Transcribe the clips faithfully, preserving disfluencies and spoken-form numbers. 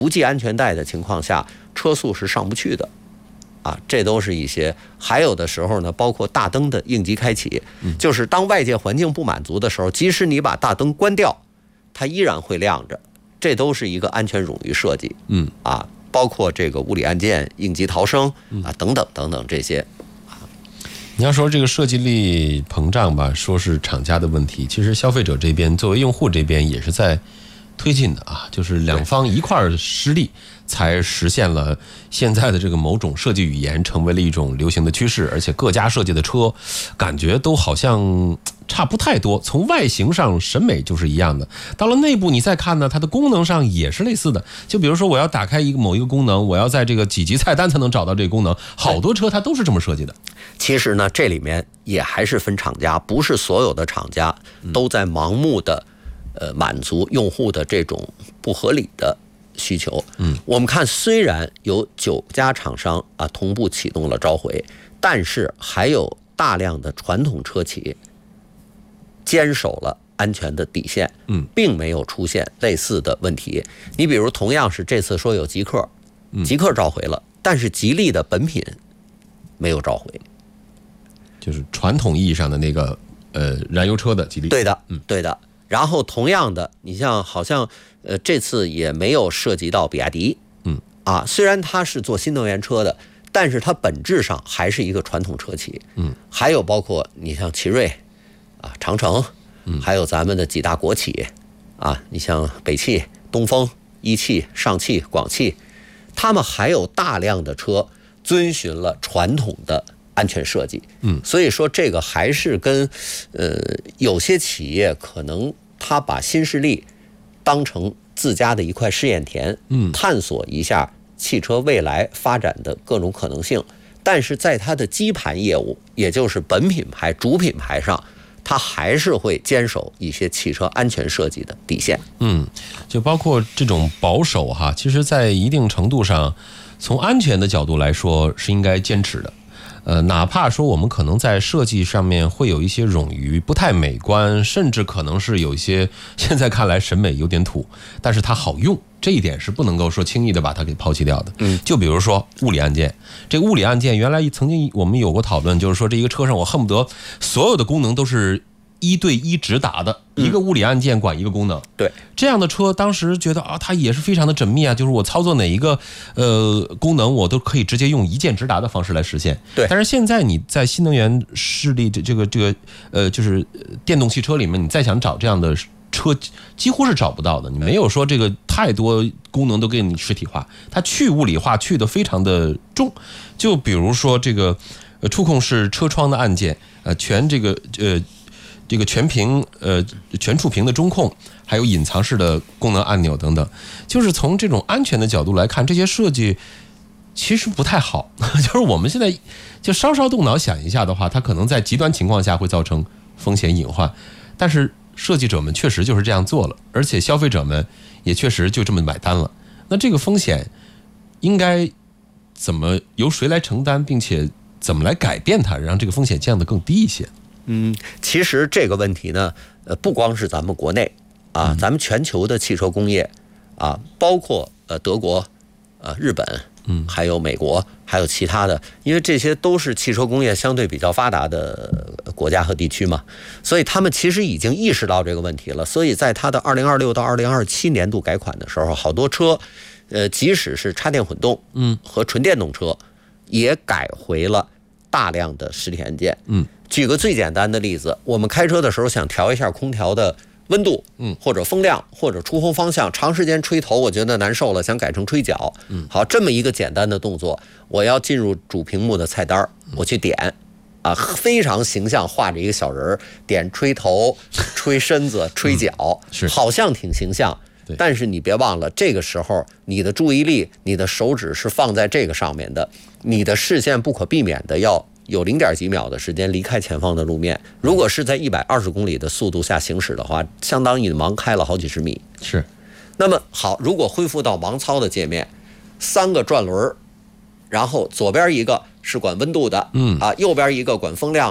不系安全带的情况下，车速是上不去的。啊，这都是一些，还有的时候呢，包括大灯的应急开启，就是当外界环境不满足的时候，即使你把大灯关掉，它依然会亮着，这都是一个安全冗余设计。嗯，啊，包括这个物理按键、应急逃生啊等等等等这些。 你要说这个设计力膨胀吧，说是厂家的问题，其实消费者这边作为用户这边也是在推进的啊，就是两方一块儿施力，才实现了现在的这个某种设计语言成为了一种流行的趋势，而且各家设计的车感觉都好像差不太多，从外形上审美就是一样的，到了内部你再看呢，它的功能上也是类似的。就比如说我要打开一个某一个功能，我要在这个几级菜单才能找到这个功能，好多车它都是这么设计的。 其实呢，这里面也还是分厂家，不是所有的厂家都在盲目的呃满足用户的这种不合理的需求。嗯，我们看虽然有九家厂商啊同步启动了召回，但是还有大量的传统车企坚守了安全的底线，嗯，并没有出现类似的问题。你比如同样是这次说有极客，极客召回了，但是吉利的本品没有召回， 就是传统意义上的那个呃燃油车的吉利。 对的，嗯，对的。然后同样的，你像好像呃这次也没有涉及到比亚迪，嗯啊，虽然它是做新能源车的，但是它本质上还是一个传统车企，嗯，还有包括你像奇瑞啊、长城，嗯，还有咱们的几大国企啊，你像北汽、东风、一汽、上汽、广汽，他们还有大量的车遵循了传统的安全设计，嗯，所以说这个还是跟呃有些企业可能他把新势力当成自家的一块试验田，嗯，探索一下汽车未来发展的各种可能性，但是在它的基盘业务，也就是本品牌、主品牌上，它还是会坚守一些汽车安全设计的底线。 嗯，就包括这种保守哈，其实在一定程度上，从安全的角度来说是应该坚持的。呃，哪怕说我们可能在设计上面会有一些冗余，不太美观，甚至可能是有一些现在看来审美有点土，但是它好用，这一点是不能够说轻易的把它给抛弃掉的。嗯，就比如说物理按键，这个物理按键原来曾经我们有过讨论，就是说这一个车上我恨不得所有的功能都是一对一直达的，一个物理按键管一个功能。对，这样的车当时觉得啊，它也是非常的缜密啊，就是我操作哪一个呃功能，我都可以直接用一键直达的方式来实现。对，但是现在你在新能源势力这这个这个呃就是电动汽车里面，你再想找这样的车，几乎是找不到的。你没有说这个太多功能都给你实体化，它去物理化去的非常的重。就比如说这个呃触控式车窗的按键，呃全这个呃。这个全屏呃全触屏的中控，还有隐藏式的功能按钮等等，就是从这种安全的角度来看，这些设计其实不太好。就是我们现在就稍稍动脑想一下的话，它可能在极端情况下会造成风险隐患，但是设计者们确实就是这样做了，而且消费者们也确实就这么买单了。那这个风险应该怎么由谁来承担，并且怎么来改变它，让这个风险降得更低一些？ 嗯，其实这个问题呢，呃，不光是咱们国内啊，咱们全球的汽车工业啊，包括呃德国、呃日本，嗯，还有美国，还有其他的，因为这些都是汽车工业相对比较发达的国家和地区嘛，所以他们其实已经意识到这个问题了。所以在它的二零二六到二零二七年度改款的时候，好多车，呃，即使是插电混动，嗯，和纯电动车，也改回了大量的实体按键，嗯。举个最简单的例子，我们开车的时候想调一下空调的温度，嗯，或者风量，或者出风方向，长时间吹头我觉得难受了，想改成吹脚，嗯，好，这么一个简单的动作，我要进入主屏幕的菜单，我去点，啊，非常形象画着一个小人，点吹头、吹身子、吹脚，是好像挺形象。但是你别忘了，这个时候你的注意力、你的手指是放在这个上面的，你的视线不可避免的要有零点几秒的时间离开前方的路面。如果是在一百二十公里的速度下行驶的话，相当于盲开了好几十米。是。那么好，如果恢复到盲操的界面，三个转轮，然后左边一个是管温度的，嗯啊，右边一个管风量的，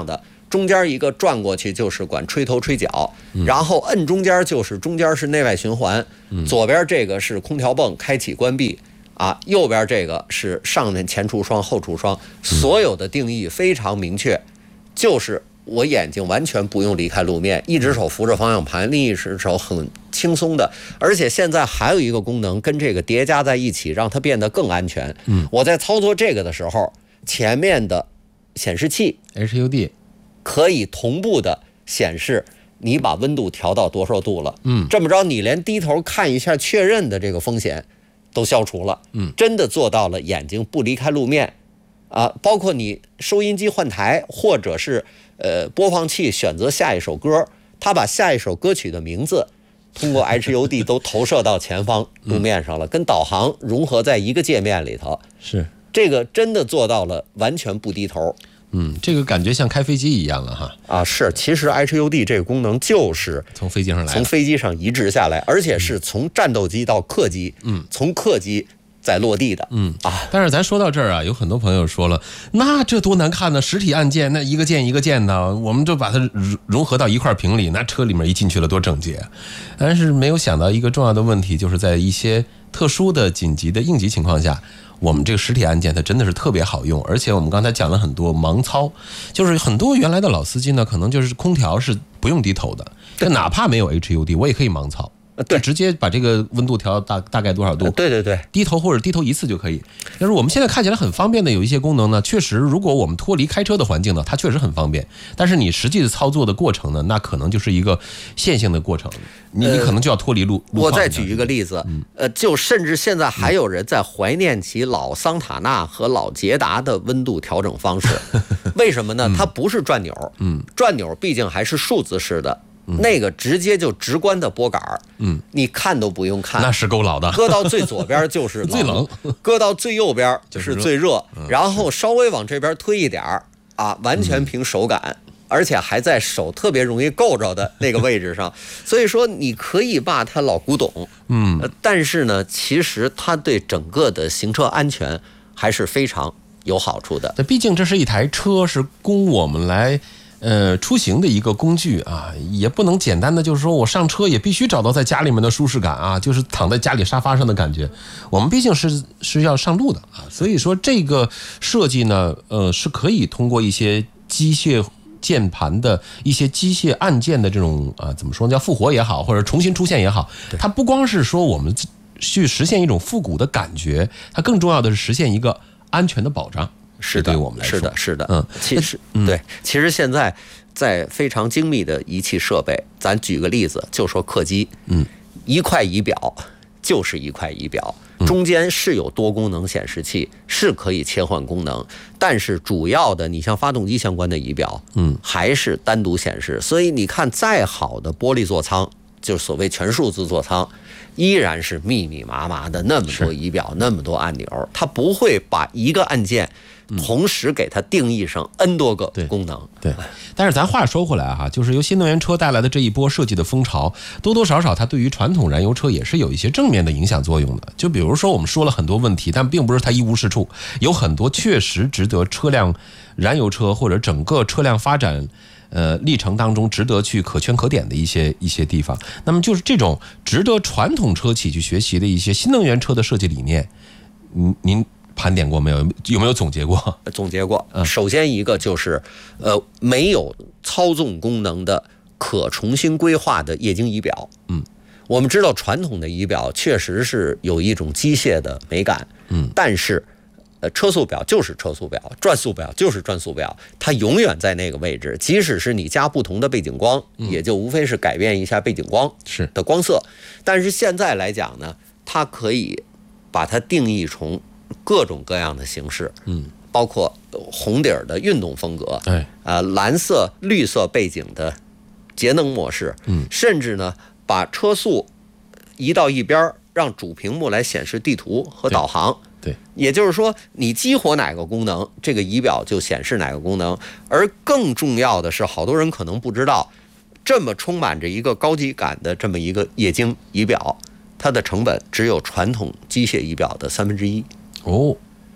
中间一个转过去就是管吹头吹脚，然后摁中间就是中间是内外循环，左边这个是空调泵开启关闭啊，右边这个是上面前橱窗后橱窗，所有的定义非常明确，就是我眼睛完全不用离开路面，一只手扶着方向盘，另一只手很轻松的，而且现在还有一个功能跟这个叠加在一起，让它变得更安全。嗯，我在操作这个的时候，前面的显示器 H U D 可以同步的显示你把温度调到多少度了。嗯，这么着你连低头看一下确认的这个风险都消除了。嗯，真的做到了眼睛不离开路面啊，包括你收音机换台或者是呃播放器选择下一首歌，它把下一首歌曲的名字通过 H U D 都投射到前方路面上了，跟导航融合在一个界面里头。 是这个真的做到了完全不低头。 嗯，这个感觉像开飞机一样了哈。 啊，是，其实 H U D 这个功能就是从飞机上来， 从飞机上移植下来，而且是从战斗机到客机，嗯，从客机再落地的， 嗯啊。但是咱说到这儿啊，有很多朋友说了，那这多难看呢？实体按键那一个键一个键的，我们就把它融合到一块屏里，那车里面一进去了多整洁。但是没有想到一个重要的问题，就是在一些特殊的紧急的应急情况下，我们这个实体按键它真的是特别好用，而且我们刚才讲了很多盲操，就是很多原来的老司机呢，可能就是空调是不用低头的，但哪怕没有 H U D， 我也可以盲操。对，直接把这个温度调到大大概多少度？ 对对对， 低头或者低头一次就可以。但是我们现在看起来很方便的有一些功能呢，确实如果我们脱离开车的环境呢，它确实很方便。但是你实际的操作的过程呢，那可能就是一个线性的过程，你你可能就要脱离路。 呃、我再举一个例子，呃，就甚至现在还有人在怀念起老桑塔纳和老捷达的温度调整方式，为什么呢？它不是转钮，嗯，转钮毕竟还是数字式的。那个直接就直观的拨杆，嗯，你看都不用看， 那是够老的。 搁到最左边就是最冷， 搁到最右边就是最热，然后稍微往这边推一点啊，完全凭手感，嗯、而且还在手特别容易够着的那个位置上。所以说，你可以骂它老古董，嗯、呃，但是呢，其实它对整个的行车安全还是非常有好处的。 毕竟这是一台车，是供我们来。呃，出行的一个工具啊，也不能简单的就是说我上车也必须找到在家里面的舒适感啊，就是躺在家里沙发上的感觉。我们毕竟是是要上路的啊，所以说这个设计呢，呃，是可以通过一些机械键盘的一些机械按键的这种啊，怎么说叫复活也好，或者重新出现也好，它不光是说我们去实现一种复古的感觉，它更重要的是实现一个安全的保障。 是的， 对我们来说是的，是的，嗯，其实、嗯、对，其实现在在非常精密的仪器设备，咱举个例子，就说客机，嗯，一块仪表就是一块仪表，中间是有多功能显示器，是可以切换功能，但是主要的，你像发动机相关的仪表，嗯，还是单独显示。所以你看，再好的玻璃座舱，就是所谓全数字座舱，依然是密密麻麻的那么多仪表，那么多按钮，它不会把一个按键同时给它定义上 N 多个功能。 对，对，但是咱话说回来哈，就是由新能源车带来的这一波设计的风潮，多多少少它对于传统燃油车也是有一些正面的影响作用的。就比如说我们说了很多问题，但并不是它一无是处，有很多确实值得车辆燃油车或者整个车辆发展呃历程当中值得去可圈可点的一些一些地方。那么就是这种值得传统车企去学习的一些新能源车的设计理念，您您盘点过没有？有没有总结过？ 总结过。首先一个就是，呃，没有操纵功能的可重新规划的液晶仪表。嗯，我们知道传统的仪表确实是有一种机械的美感。嗯，但是，呃，车速表就是车速表，转速表就是转速表，它永远在那个位置。即使是你加不同的背景光，也就无非是改变一下背景光是的光色。但是现在来讲呢，它可以把它定义成各种各样的形式，嗯，包括红底儿的运动风格，哎，啊，蓝色、绿色背景的节能模式，嗯，甚至呢，把车速移到一边，让主屏幕来显示地图和导航， 对，对， 也就是说，你激活哪个功能，这个仪表就显示哪个功能。而更重要的是，好多人可能不知道，这么充满着一个高级感的这么一个液晶仪表，它的成本只有传统机械仪表的三分之一。 哦，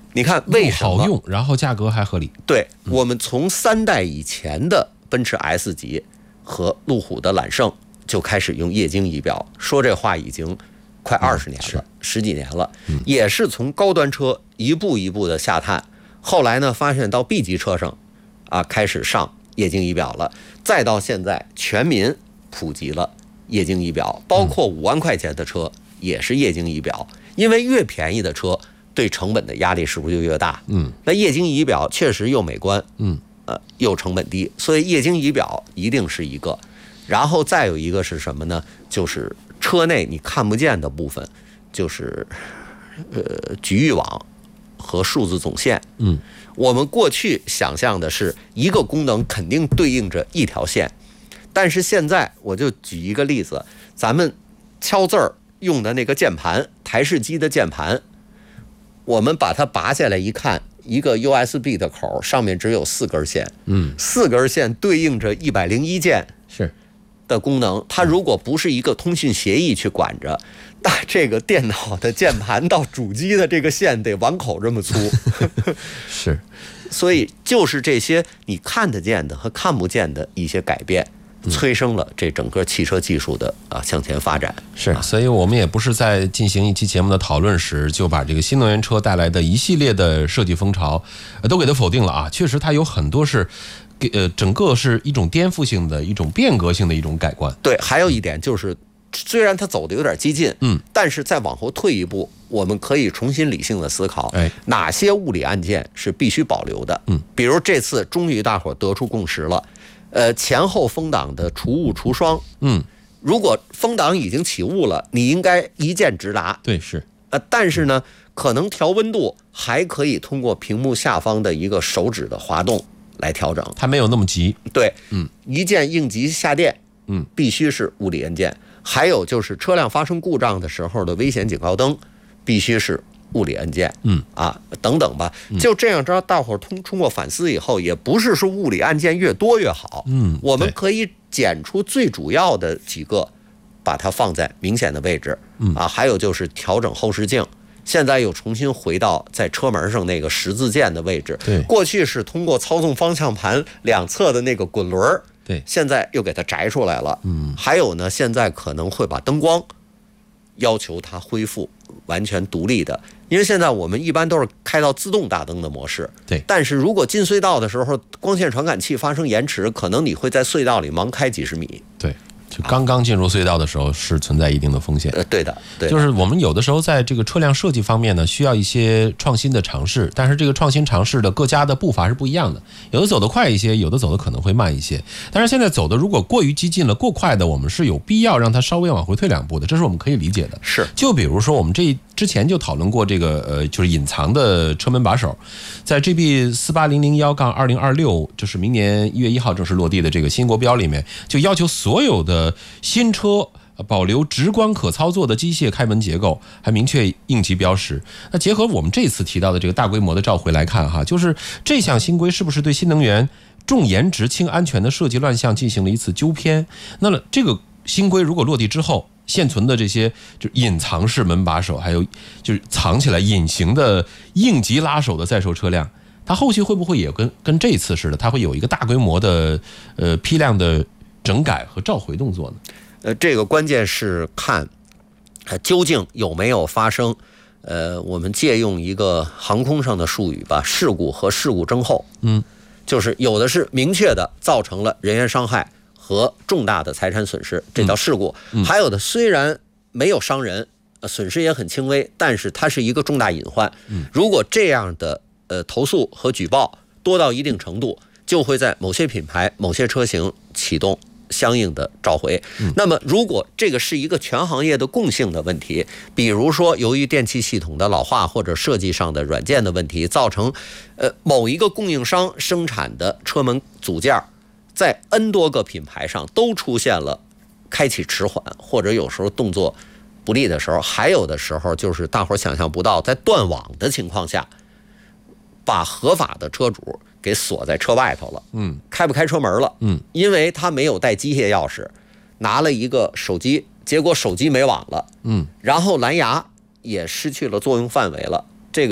你看为什么好用，然后价格还合理？ 对，我们从三代以前的奔驰 S 级和路虎的揽胜就开始用液晶仪表，说这话已经快二十年了，嗯、十几年了，嗯、也是从高端车一步一步的下探。后来呢，发现到 B 级车上，啊，开始上液晶仪表了，再到现在全民普及了液晶仪表，包括五万块钱的车也是液晶仪表，因为越便宜的车对成本的压力是不是就越大？嗯，那液晶仪表确实又美观，嗯，呃，又成本低，所以液晶仪表一定是一个。然后再有一个是什么呢？就是车内你看不见的部分，就是呃局域网和数字总线。嗯，我们过去想象的是一个功能肯定对应着一条线，但是现在我就举一个例子，咱们敲字儿用的那个键盘，台式机的键盘，我们把它拔下来一看，一个 U S B 的口上面只有四根线，嗯，四根线对应着一百零一键是的功能，它如果不是一个通讯协议去管着，那这个电脑的键盘到主机的这个线得碗口这么粗， 是， 所以就是这些你看得见的和看不见的一些改变。催生了这整个汽车技术的啊向前发展， 是，所以我们也不是在进行一期节目的讨论时就把这个新能源车带来的一系列的设计风潮都给它否定了啊。确实，它有很多是给呃整个是一种颠覆性的一种变革性的一种改观。 对，还有一点就是，虽然它走的有点激进，嗯，但是再往后退一步，我们可以重新理性的思考，哎，哪些物理按键是必须保留的？嗯，比如这次终于大伙得出共识了。呃，前后风挡的除雾除霜，嗯，如果风挡已经起雾了，你应该一键直达， 对，是， 呃，但是呢，可能调温度还可以通过屏幕下方的一个手指的滑动来调整， 它没有那么急， 对，嗯，一键应急下电，嗯，必须是物理按键，还有就是车辆发生故障的时候的危险警告灯，必须是物理按键，嗯啊等等吧，就这样，让大伙儿通通过反思以后，也不是说物理按键越多越好，嗯，我们可以捡出最主要的几个，把它放在明显的位置，嗯啊，还有就是调整后视镜，现在又重新回到在车门上那个十字键的位置， 对， 过去是通过操纵方向盘两侧的那个滚轮， 对， 现在又给它摘出来了，嗯，还有呢，现在可能会把灯光要求它恢复完全独立的，因为现在我们一般都是开到自动大灯的模式， 对。 但是如果进隧道的时候，光线传感器发生延迟，可能你会在隧道里盲开几十米。 对，就刚刚进入隧道的时候是存在一定的风险。 呃，对的，对的。 就是我们有的时候在这个车辆设计方面呢，需要一些创新的尝试，但是这个创新尝试的各家的步伐是不一样的，有的走得快一些，有的走得可能会慢一些。但是现在走的如果过于激进了、过快的，我们是有必要让它稍微往回退两步的，这是我们可以理解的。 是， 就比如说我们这之前就讨论过这个呃，就是隐藏的车门把手，在 G B 四八零零一杠二零二六，就是明年一月一号正式落地的这个新国标里面，就要求所有的新车保留直观可操作的机械开门结构，还明确应急标识。那结合我们这次提到的这个大规模的召回来看哈，就是这项新规是不是对新能源重颜值轻安全的设计乱象进行了一次纠偏？那么这个新规如果落地之后，现存的这些就隐藏式门把手，还有就是藏起来隐形的应急拉手的在售车辆，它后续会不会也跟跟这次似的，它会有一个大规模的呃批量的整改和召回动作呢？ 呃，这个关键是看，呃，究竟有没有发生，呃，我们借用一个航空上的术语吧，事故和事故征后，嗯，就是有的是明确的造成了人员伤害和重大的财产损失，这叫事故；嗯嗯、还有的虽然没有伤人，呃，损失也很轻微，但是它是一个重大隐患。嗯，如果这样的呃投诉和举报多到一定程度，就会在某些品牌、某些车型启动相应的召回。那么如果这个是一个全行业的共性的问题，比如说由于电气系统的老化或者设计上的软件的问题，造成呃某一个供应商生产的车门组件在 N 多个品牌上都出现了开启迟缓，或者有时候动作不利的时候，还有的时候就是大伙想象不到，在断网的情况下把合法的车主给锁在车外头了，嗯，开不开车门了，嗯，因为他没有带机械钥匙，拿了一个手机，结果手机没网了，嗯，然后蓝牙也失去了作用范围了，这个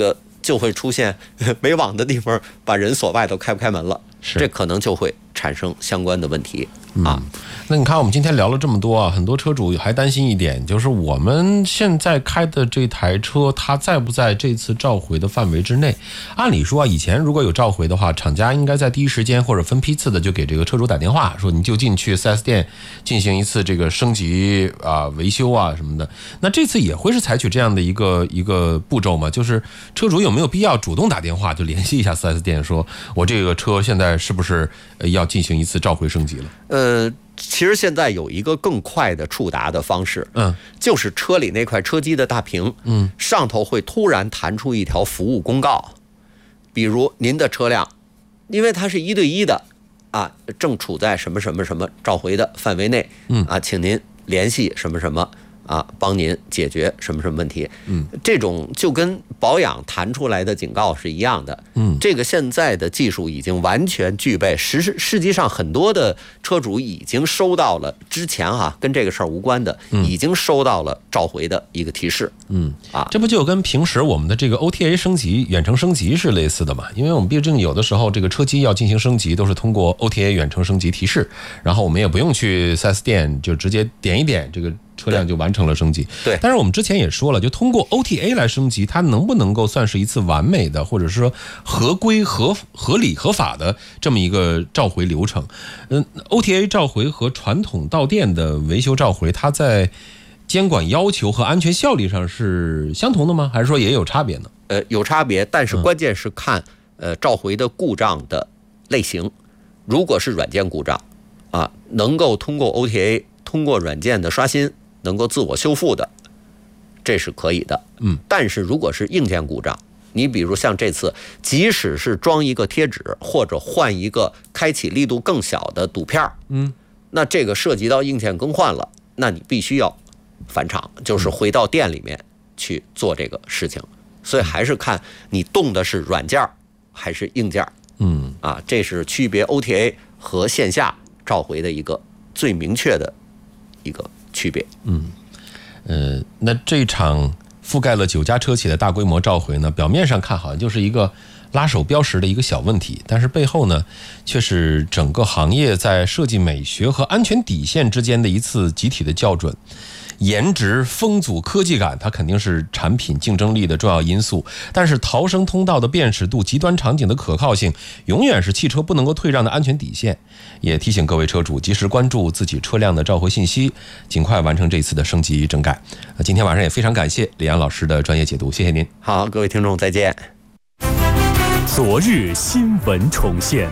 就会出现没网的地方把人锁外头开不开门了，这可能就会产生相关的问题啊。 嗯，那你看我们今天聊了这么多啊，很多车主还担心一点，就是我们现在开的这台车它在不在这次召回的范围之内。按理说啊，以前如果有召回的话，厂家应该在第一时间或者分批次的就给这个车主打电话，说你就进去 四 S 店进行一次这个升级啊、维修啊什么的。那这次也会是采取这样的一个一个步骤吗？就是车主有没有必要主动打电话就联系一下 四 S 店，说我这个车现在是不是要进行一次召回升级了？ 呃，其实现在有一个更快的触达的方式， 嗯， 就是车里那块车机的大屏，嗯，上头会突然弹出一条服务公告，比如您的车辆，因为它是一对一的啊，正处在什么什么什么召回的范围内，嗯啊，请您联系什么什么啊，帮您解决什么什么问题。嗯，这种就跟保养弹出来的警告是一样的。嗯，这个现在的技术已经完全具备，实实际上很多的车主已经收到了之前哈、啊、跟这个事儿无关的，已经收到了召回的一个提示。嗯啊， 这不就跟平时我们的这个 O T A 升级、远程升级是类似的嘛？因为我们毕竟有的时候这个车机要进行升级，都是通过 O T A 远程升级提示，然后我们也不用去 四 S 店，就直接点一点这个车辆就完成了升级。 对， 但是我们之前也说了，就通过 O T A 来升级，它能不能够算是一次完美的，或者是说合规、合合理、合法的这么一个召回流程？嗯 ，O T A 召回和传统到店的维修召回，它在监管要求和安全效力上是相同的吗？还是说也有差别呢？ 呃，有差别，但是关键是看、嗯、呃召回的故障的类型。如果是软件故障啊，能够通过 O T A 通过软件的刷新能够自我修复的，这是可以的。嗯，但是如果是硬件故障，你比如像这次，即使是装一个贴纸或者换一个开启力度更小的堵片，嗯，那这个涉及到硬件更换了，那你必须要返厂，就是回到店里面去做这个事情。所以还是看你动的是软件还是硬件。嗯，啊，这是区别 O T A 和线下召回的一个最明确的一个区别。 嗯，呃，那这场覆盖了九家车企的大规模召回呢，表面上看好像就是一个拉手标识的一个小问题，但是背后呢，却是整个行业在设计美学和安全底线之间的一次集体的校准。颜值、风阻、科技感，它肯定是产品竞争力的重要因素。但是逃生通道的辨识度、极端场景的可靠性，永远是汽车不能够退让的安全底线。也提醒各位车主及时关注自己车辆的召回信息，尽快完成这次的升级整改。今天晚上也非常感谢李安老师的专业解读，谢谢您。 好，各位听众再见。 昨日新闻重现，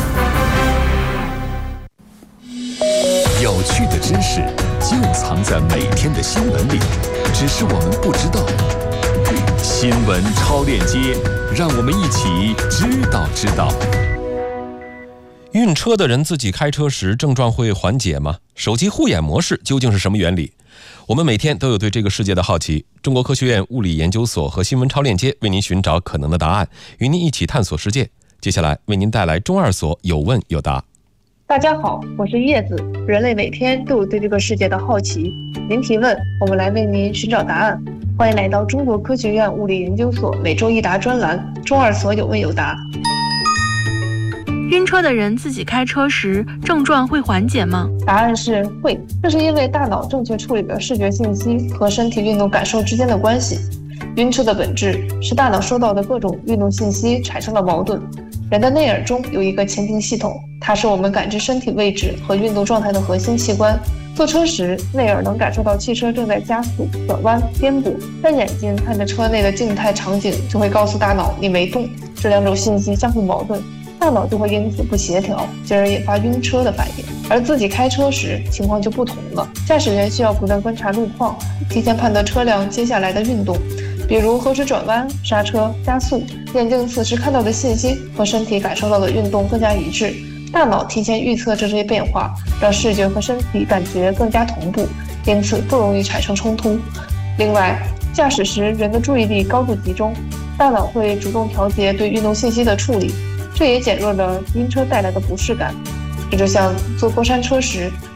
有趣的知识就藏在每天的新闻里，只是我们不知道。新闻超链接，让我们一起知道知道。 晕车的人自己开车时症状会缓解吗？手机护眼模式究竟是什么原理？我们每天都有对这个世界的好奇。中国科学院物理研究所和新闻超链接为您寻找可能的答案，与您一起探索世界。接下来为您带来中二所有问有答。 大家好，我是叶子。人类每天都有对这个世界的好奇，您提问，我们来为您寻找答案。欢迎来到中国科学院物理研究所每周一答专栏，中二所有问有答。 晕车的人自己开车时症状会缓解吗？ 答案是会，这是因为大脑正确处理了视觉信息和身体运动感受之间的关系。晕车的本质是大脑收到的各种运动信息产生了矛盾。人的内耳中有一个前庭系统，它是我们感知身体位置和运动状态的核心器官。坐车时，内耳能感受到汽车正在加速、转弯、颠簸，但眼睛看着车内的静态场景就会告诉大脑你没动，这两种信息相互矛盾，大脑就会因此不协调，进而引发晕车的反应。而自己开车时情况就不同了，驾驶员需要不断观察路况，提前判断车辆接下来的运动，比如何时转弯、刹车、加速，眼睛此时看到的信息和身体感受到的运动更加一致，大脑提前预测这些变化，让视觉和身体感觉更加同步，因此不容易产生冲突。另外，驾驶时人的注意力高度集中，大脑会主动调节对运动信息的处理，这也减弱了晕车带来的不适感。这就像坐过山车时，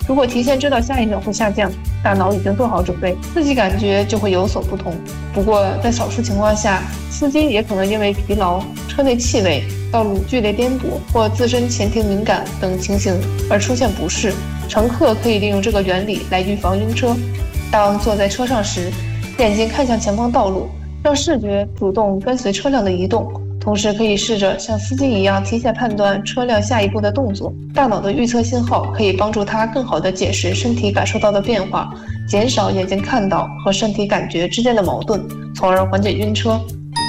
如果提前知道下一秒会下降，大脑已经做好准备，自己感觉就会有所不同。不过在少数情况下，司机也可能因为疲劳、车内气味、道路剧烈颠簸或自身前庭敏感等情形而出现不适。乘客可以利用这个原理来预防晕车。当坐在车上时，眼睛看向前方道路，让视觉主动跟随车辆的移动，同时可以试着像司机一样提前判断车辆下一步的动作。大脑的预测信号可以帮助他更好地解释身体感受到的变化，减少眼睛看到和身体感觉之间的矛盾，从而缓解晕车。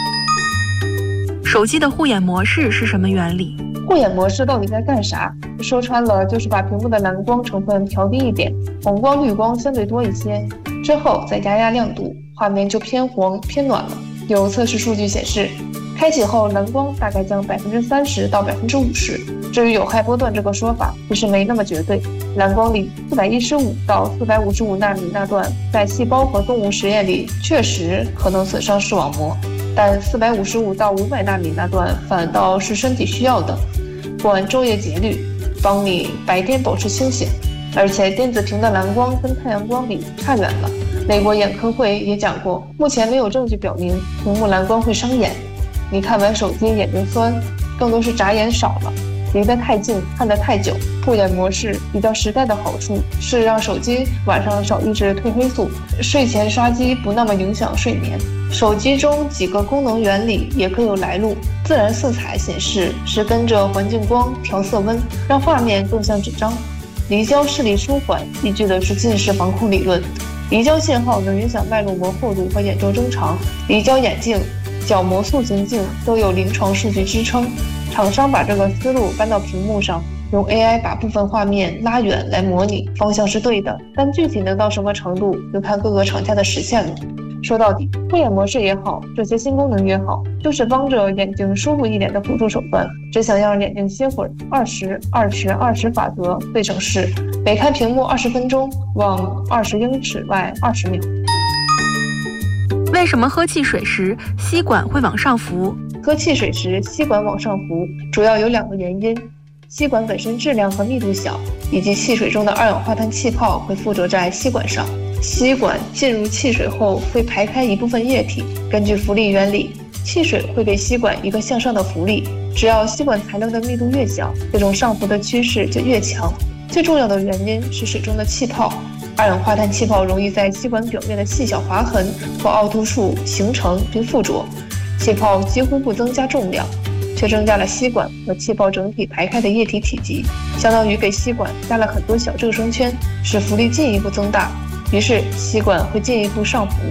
手机的护眼模式是什么原理？ 护眼模式到底在干啥？说穿了就是把屏幕的蓝光成分调低一点，红光绿光相对多一些，之后再加压亮度，画面就偏黄偏暖了。有测试数据显示，开启后蓝光大概降百分之三十到百分之五十。至于有害波段这个说法，其实没那么绝对。蓝光里四百一十五到四百五十五纳米那段，在细胞和动物实验里确实可能损伤视网膜，但四百五十五到五百纳米那段反倒是身体需要的，管昼夜节律，帮你白天保持清醒。而且电子屏的蓝光跟太阳光比差远了。美国眼科会也讲过，目前没有证据表明屏幕蓝光会伤眼。你看完手机眼睛酸，更多是眨眼少了，离得太近，看得太久。护眼模式比较实在的好处是让手机晚上少抑制褪黑素，睡前刷机不那么影响睡眠。手机中几个功能原理也各有来路。自然色彩显示是跟着环境光调色温，让画面更像纸张。离焦视力舒缓依据的是近视防控理论。离焦信号能影响脉络膜厚度和眼周增长，离焦眼镜、角膜塑形镜都有临床数据支撑。厂商把这个思路搬到屏幕上，用 A I 把部分画面拉远来模拟，方向是对的，但具体能到什么程度，就看各个厂家的实现了。说到底，护眼模式也好，这些新功能也好，就是帮着眼睛舒服一点的辅助手段。只想让眼睛歇会儿，二十二十二十法则最省事，每看屏幕二十分钟，往二十英尺外二十秒。 为什么喝汽水时吸管会往上浮？ 喝汽水时吸管往上浮，主要有两个原因：吸管本身质量和密度小，以及汽水中的二氧化碳气泡会附着在吸管上。吸管进入汽水后会排开一部分液体，根据浮力原理，汽水会给吸管一个向上的浮力。只要吸管材料的密度越小，这种上浮的趋势就越强。最重要的原因是水中的气泡，二氧化碳气泡容易在吸管表面的细小划痕或凹凸处形成并附着，气泡几乎不增加重量，却增加了吸管和气泡整体排开的液体体积，相当于给吸管加了很多小正声圈，使浮力进一步增大，于是吸管会进一步上浮。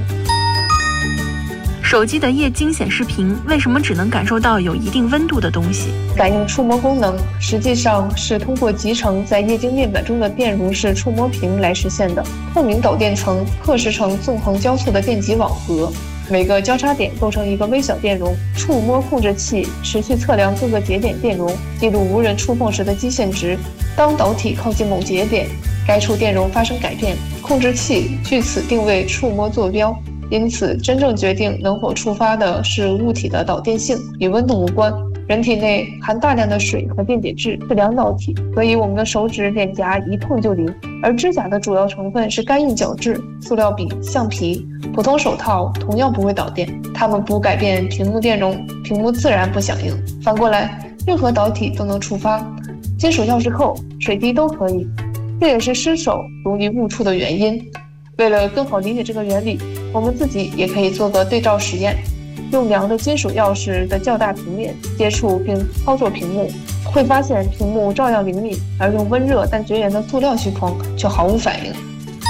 手机的液晶显示屏为什么只能感受到有一定温度的东西？ 感应触摸功能实际上是通过集成在液晶面板中的电容式触摸屏来实现的。透明导电层刻蚀成纵横交错的电极网格，每个交叉点构成一个微小电容。触摸控制器持续测量各个节点电容，记录无人触碰时的基线值。当导体靠近某节点，该处电容发生改变，控制器据此定位触摸坐标。因此，真正决定能否触发的是物体的导电性，与温度无关。人体内含大量的水和电解质，是两导体，所以我们的手指、脸颊一碰就灵。而指甲的主要成分是干硬角质、塑料笔、橡皮，普通手套同样不会导电，它们不改变屏幕电容，屏幕自然不响应。反过来，任何导体都能触发，金属钥匙扣、水滴都可以，这也是失手容易误触的原因。为了更好理解这个原理，我们自己也可以做个对照实验，用量的金属钥匙的较大平面接触并操作屏幕，会发现屏幕照样灵敏，而用温热但绝缘的塑料去碰却毫无反应。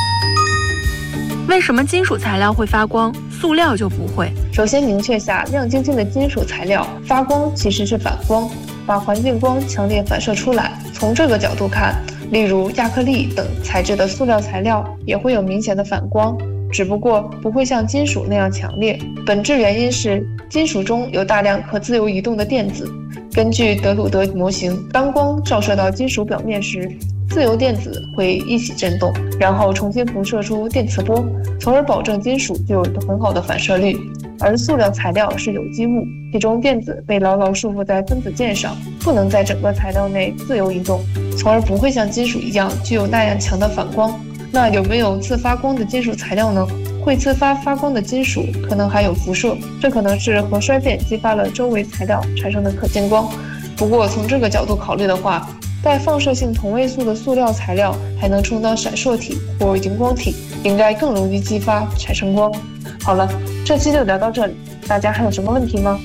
为什么金属材料会发光，塑料就不会？ 首先明确下，亮晶晶的金属材料发光其实是反光，把环境光强烈反射出来。从这个角度看，例如亚克力等材质的塑料材料也会有明显的反光，只不过不会像金属那样强烈。本质原因是金属中有大量可自由移动的电子。根据德鲁德模型，当光照射到金属表面时，自由电子会一起振动，然后重新辐射出电磁波，从而保证金属具有很好的反射率。而塑料材料是有机物，其中电子被牢牢束缚在分子键上，不能在整个材料内自由移动。 从而不会像金属一样具有那样强的反光。那有没有自发光的金属材料呢？会自发发光的金属可能含有辐射，这可能是核衰变激发了周围材料产生的可见光。不过从这个角度考虑的话，带放射性同位素的塑料材料还能充当闪烁体或荧光体，应该更容易激发产生光。好了，这期就聊到这里，大家还有什么问题吗？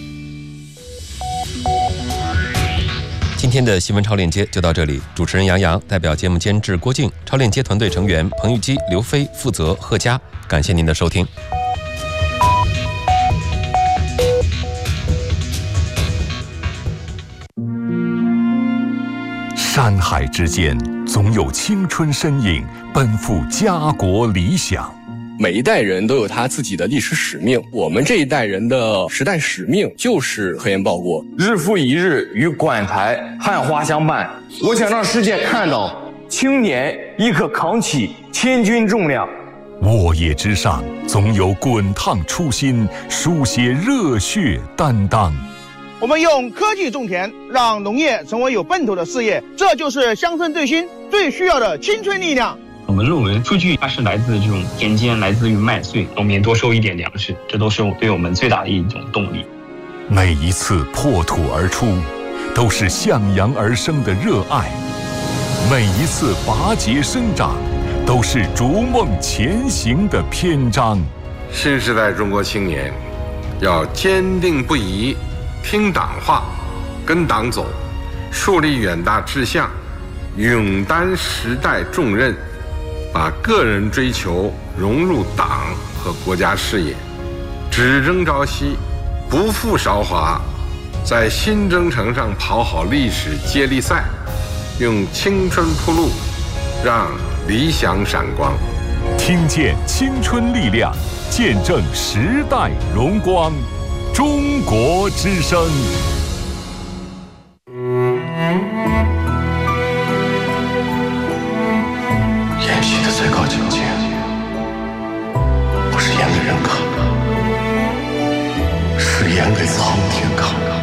今天的新闻超链接就到这里，主持人杨洋代表节目监制郭靖，超链接团队成员彭玉基、刘飞，负责贺佳，感谢您的收听。 山海之间，总有青春身影奔赴家国理想。 每一代人都有他自己的历史使命，我们这一代人的时代使命就是科研报国， 日复一日与馆台汉花相伴。我想让世界看到青年亦可扛起千钧重量。 沃野之上，总有滚烫初心，书写热血担当。 我们用科技种田，让农业成为有奔头的事业，这就是乡村振兴最需要的青春力量。 我们论文数据它是来自这种田间，来自于麦穗，农民多收一点粮食，这都是对我们最大的一种动力。 每一次破土而出，都是向阳而生的热爱；每一次拔节生长，都是逐梦前行的篇章。 新时代中国青年要坚定不移，听党话，跟党走，树立远大志向，勇担时代重任，把个人追求融入党和国家事业，只争朝夕，不负韶华，在新征程上跑好历史接力赛，用青春铺路，让理想闪光。 听见青春力量，见证时代荣光。中国之声。 演戏的最高境界，不是演给人看的，是演给苍天看的。